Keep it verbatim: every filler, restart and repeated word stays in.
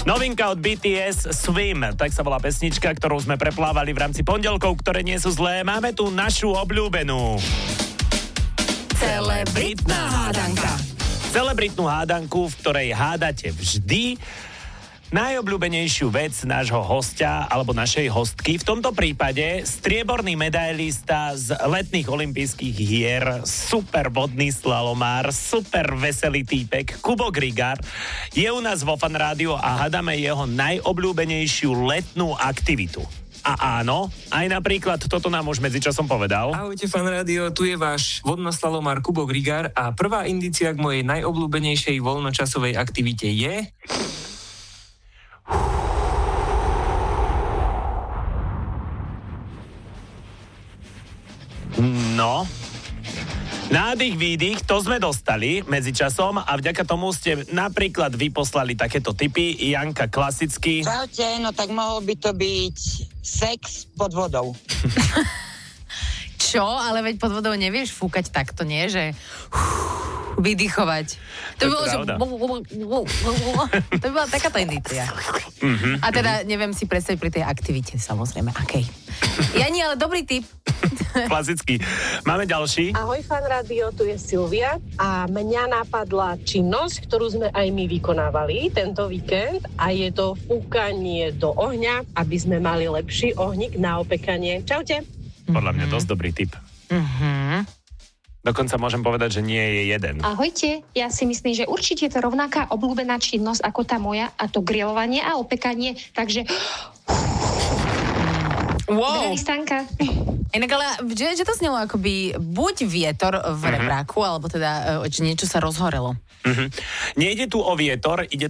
Novinka od bé té es Swim, tak sa volá pesnička, ktorú sme preplávali v rámci pondelkov, ktoré nie sú zlé. Máme tu našu obľúbenú celebritná hádanka. Celebritnú hádanku, v ktorej hádate vždy najobľúbenejšiu vec nášho hostia alebo našej hostky. V tomto prípade strieborný medailista z letných olympijských hier, super vodný slalomár, super veselý týpek, Kubo Grigár, je u nás vo Fan Rádiu a hádame jeho najobľúbenejšiu letnú aktivitu. A áno, aj napríklad toto nám už medzičasom povedal. Ahojte, Fan Rádio, tu je váš vodnoslalomár Kubo Grigár a prvá indícia k mojej najobľúbenejšej voľnočasovej aktivite je... No, nádych, výdych, to sme dostali medzičasom a vďaka tomu ste napríklad vyposlali takéto tipy. Janka klasicky. Čaute, no tak mohol by to byť sex pod vodou. Čo? Ale veď pod vodou nevieš fúkať takto, nie? Že vydychovať. To, to by bolo, že... To by bola takáto indícia. Mm-hmm. A teda neviem si predstaviť pri tej aktivite, samozrejme. Akej. Ja nie, ale dobrý tip. Klasický. Máme ďalší. Ahoj, Fan Rádio, tu je Silvia a mňa napadla činnosť, ktorú sme aj my vykonávali tento víkend a je to fúkanie do ohňa, aby sme mali lepší ohník na opekanie. Čaute. Podľa mňa dosť dobrý tip. Mhm. Dokonca môžem povedať, že nie je jeden. Ahojte, ja si myslím, že určite je to rovnaká obľúbená činnosť ako tá moja, a to grilovanie a opekanie, takže... Wow. Stanka. Inak ale, že, že to znelo akoby buď vietor v rebráku, uh-huh. alebo teda, že niečo sa rozhorelo. Uh-huh. Nejde tu o vietor, ide